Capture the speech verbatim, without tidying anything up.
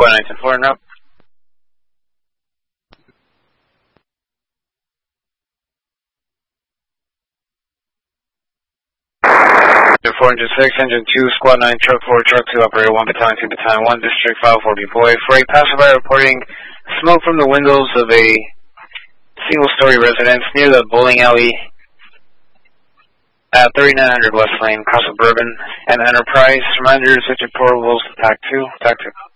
Squad nine ten four, no. four hundred six, engine two, squad nine, truck four, truck two, operator one, battalion two, battalion one, district file four, deploy. For a passerby reporting smoke from the windows of a single-story residence near the bowling alley at thirty-nine hundred West Lane, across of Bourbon and Enterprise. Reminders, Richard Four, Wolves, T A C two, T A C two.